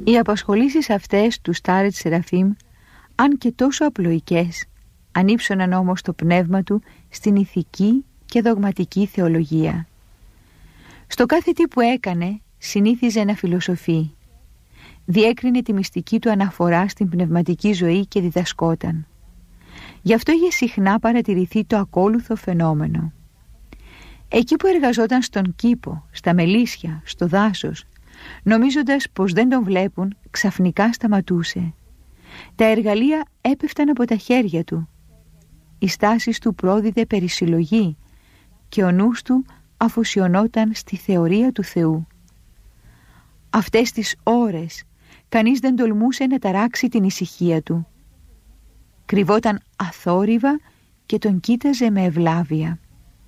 Οι απασχολήσεις αυτές του Στάρετ Σεραφείμ, αν και τόσο απλοϊκές, ανύψωναν όμως το πνεύμα του στην ηθική και δογματική θεολογία. Στο κάθε τι που έκανε συνήθιζε να φιλοσοφεί. Διέκρινε τη μυστική του αναφορά στην πνευματική ζωή και διδασκόταν. Γι' αυτό είχε συχνά παρατηρηθεί το ακόλουθο φαινόμενο. Εκεί που εργαζόταν στον κήπο, στα μελίσια, στο δάσος, νομίζοντας πως δεν τον βλέπουν, ξαφνικά σταματούσε. Τα εργαλεία έπεφταν από τα χέρια του. Η στάση του πρόδιδε περισυλλογή και ο νους του αφοσιωνόταν στη θεωρία του Θεού. Αυτές τις ώρες κανείς δεν τολμούσε να ταράξει την ησυχία του. Κρυβόταν αθόρυβα και τον κοίταζε με ευλάβεια.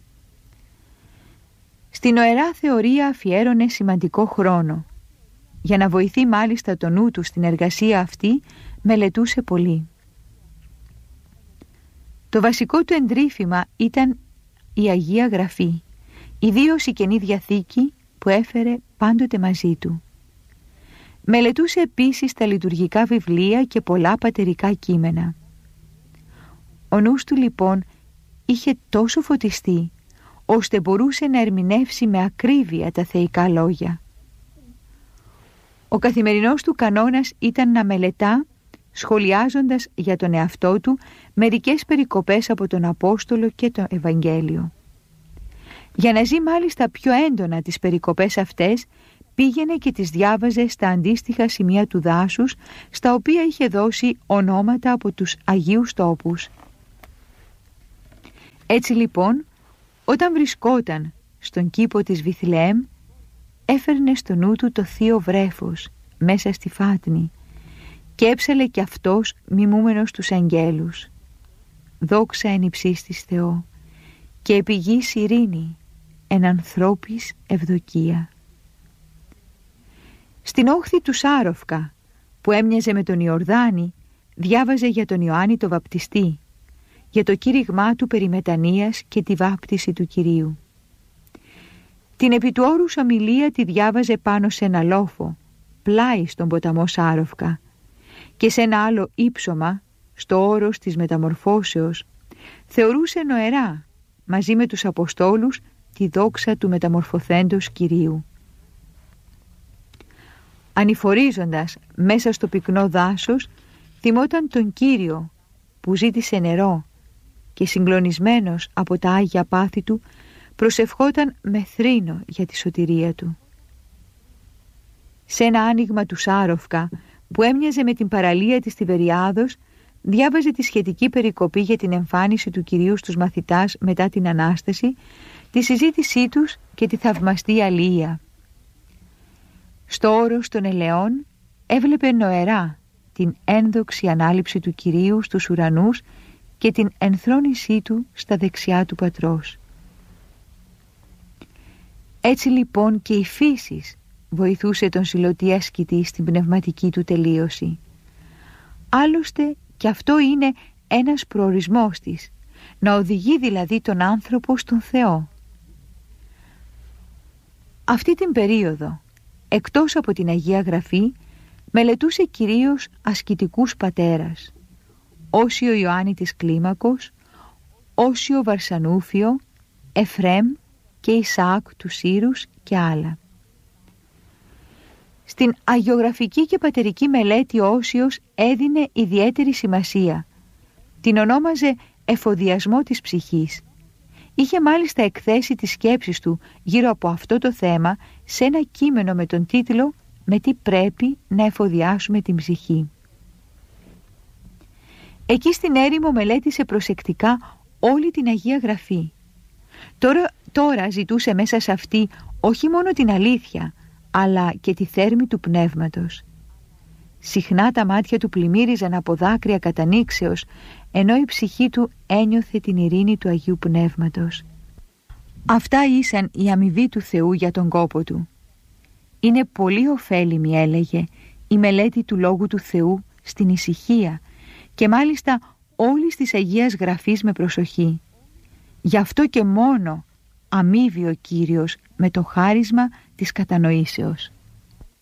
Στην νοερά θεωρία αφιέρωνε σημαντικό χρόνο. Για να βοηθεί μάλιστα το νου του στην εργασία αυτή, μελετούσε πολύ. Το βασικό του εντρύφημα ήταν η Αγία Γραφή, ιδίως η Καινή Διαθήκη που έφερε πάντοτε μαζί του. Μελετούσε επίσης τα λειτουργικά βιβλία και πολλά πατερικά κείμενα. Ο νους του λοιπόν είχε τόσο φωτιστεί, ώστε μπορούσε να ερμηνεύσει με ακρίβεια τα θεϊκά λόγια. Ο καθημερινός του κανόνας ήταν να μελετά, σχολιάζοντας για τον εαυτό του μερικές περικοπές από τον Απόστολο και το Ευαγγέλιο. Για να ζει μάλιστα πιο έντονα τις περικοπές αυτές, πήγαινε και τις διάβαζε στα αντίστοιχα σημεία του δάσους, στα οποία είχε δώσει ονόματα από τους Αγίους Τόπους. Έτσι λοιπόν, όταν βρισκόταν στον κήπο της Βιθλεέμ, έφερνε στο νου του το θείο βρέφος μέσα στη φάτνη και έψαλε κι αυτός μιμούμενος τους αγγέλους. Δόξα εν υψίστοις Θεό και επί γης ειρήνη εν ανθρώπης ευδοκία. Στην όχθη του Σάροφκα, που έμοιαζε με τον Ιορδάνη, διάβαζε για τον Ιωάννη το βαπτιστή, για το κήρυγμά του περί μετανοίας και τη βάπτιση του Κυρίου. Την επί του όρους ομιλία τη διάβαζε πάνω σε ένα λόφο, πλάι στον ποταμό Σάροφκα, και σε ένα άλλο ύψωμα, στο όρος της Μεταμορφώσεως, θεωρούσε νοερά, μαζί με τους Αποστόλους, τη δόξα του μεταμορφωθέντος Κυρίου. Ανηφορίζοντας μέσα στο πυκνό δάσος, θυμόταν τον Κύριο που ζήτησε νερό και συγκλονισμένος από τα Άγια πάθη του, προσευχόταν με θρήνο για τη σωτηρία του. Σε ένα άνοιγμα του Σάροφκα που έμοιαζε με την παραλία της Τιβεριάδος, διάβαζε τη σχετική περικοπή για την εμφάνιση του Κυρίου στους μαθητάς μετά την Ανάσταση, τη συζήτησή τους και τη θαυμαστή αλήθεια. Στο όρος των ελαιών έβλεπε νοερά την ένδοξη ανάληψη του Κυρίου στους ουρανούς και την ενθρόνησή του στα δεξιά του Πατρός. Έτσι λοιπόν και η φύση βοηθούσε τον ζηλωτή ασκητή στην πνευματική του τελείωση. Άλλωστε και αυτό είναι ένας προορισμός της, να οδηγεί δηλαδή τον άνθρωπο στον Θεό. Αυτή την περίοδο, εκτός από την Αγία Γραφή, μελετούσε κυρίως ασκητικούς πατέρας, Όσιο Ιωάννη της Κλίμακος, Όσιο Βαρσανούφιο, Εφρέμ και Ισαάκ του Σύρους και άλλα. Στην αγιογραφική και πατερική μελέτη ο Όσιος έδινε ιδιαίτερη σημασία. Την ονόμαζε εφοδιασμό της ψυχής. Είχε μάλιστα εκθέσει τις σκέψεις του γύρω από αυτό το θέμα σε ένα κείμενο με τον τίτλο «Με τι πρέπει να εφοδιάσουμε την ψυχή». Εκεί στην έρημο μελέτησε προσεκτικά όλη την Αγία Γραφή. Τώρα ζητούσε μέσα σε αυτή όχι μόνο την αλήθεια, αλλά και τη θέρμη του πνεύματος. Συχνά τα μάτια του πλημμύριζαν από δάκρυα κατανήξεως, ενώ η ψυχή του ένιωθε την ειρήνη του Αγίου Πνεύματος. Αυτά ήσαν η αμοιβή του Θεού για τον κόπο του. Είναι πολύ ωφέλιμη, έλεγε, η μελέτη του Λόγου του Θεού στην ησυχία και μάλιστα όλης της Αγίας Γραφής με προσοχή. Γι' αυτό και μόνο αμείβει ο Κύριος με το χάρισμα της κατανοήσεως.